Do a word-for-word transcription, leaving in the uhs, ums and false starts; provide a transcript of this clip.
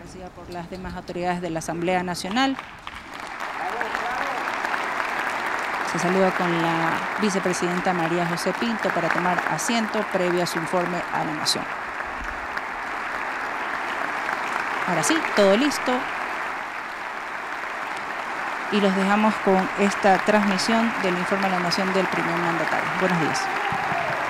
Recibida por las demás autoridades de la Asamblea Nacional. Se saluda con la vicepresidenta María José Pinto para tomar asiento previo a su informe a la Nación. Ahora sí, todo listo. Y los dejamos con esta transmisión del informe a la Nación del primer mandatario. Buenos días.